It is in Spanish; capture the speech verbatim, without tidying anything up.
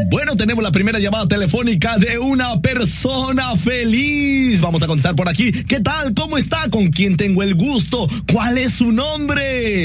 Bueno, tenemos la primera llamada telefónica de una persona feliz. Vamos a contestar por aquí. ¿Qué tal? ¿Cómo está? ¿Con quién tengo el gusto? ¿Cuál es su nombre?